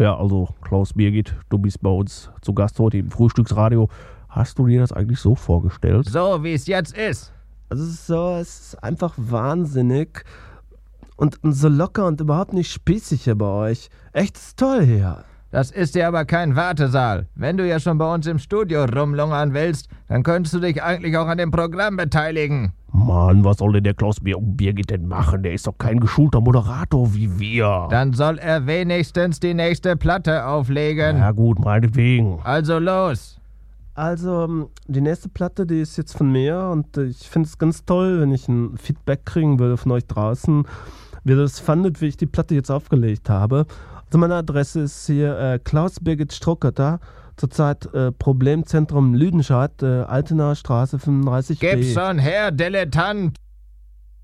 Ja, also Klaus Birgit, du bist bei uns zu Gast heute im Frühstücksradio. Hast du dir das eigentlich so vorgestellt? So, wie es jetzt ist. Also es ist einfach wahnsinnig und so locker und überhaupt nicht spießig hier bei euch. Echt ist toll hier. Das ist ja aber kein Wartesaal. Wenn du ja schon bei uns im Studio rumlungern willst, dann könntest du dich eigentlich auch an dem Programm beteiligen. Mann, was soll denn der Klaus Birgit denn machen? Der ist doch kein geschulter Moderator wie wir. Dann soll er wenigstens die nächste Platte auflegen. Ja gut, meinetwegen. Also los. Also, die nächste Platte, die ist jetzt von mir und ich finde es ganz toll, wenn ich ein Feedback kriegen würde von euch draußen, wie ihr das fandet, wie ich die Platte jetzt aufgelegt habe. Also meine Adresse ist hier Klaus Birgit Strucketer, zurzeit Problemzentrum Lüdenscheid, Altenaer Straße 35b. Gib schon her, Dilettant.